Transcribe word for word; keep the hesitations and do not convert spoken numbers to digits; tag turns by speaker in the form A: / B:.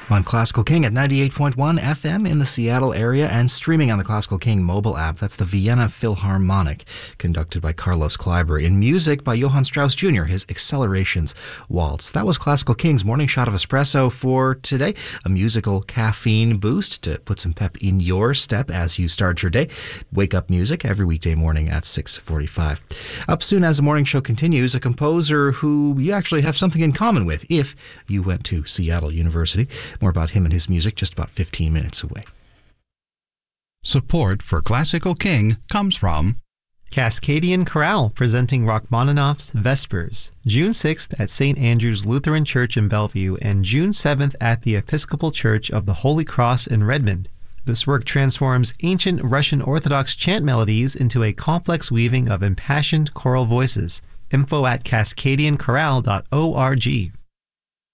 A: On Classical King at ninety-eight point one F M in the Seattle area and streaming on the Classical King mobile app. That's the Vienna Philharmonic, conducted by Carlos Kleiber. In music by Johann Strauss Junior, his Accelerations Waltz. That was Classical King's Morning Shot of Espresso for today. A musical caffeine boost to put some pep in your step as you start your day. Wake up music every weekday morning at six forty-five. Up soon as the morning show continues, a composer who you actually have something in common with if you went to Seattle University. More about him and his music just about fifteen minutes away.
B: Support for Classical King comes from
C: Cascadian Chorale, presenting Rachmaninoff's Vespers, June sixth at Saint Andrew's Lutheran Church in Bellevue and June seventh at the Episcopal Church of the Holy Cross in Redmond. This work transforms ancient Russian Orthodox chant melodies into a complex weaving of impassioned choral voices. Info at cascadian chorale dot org.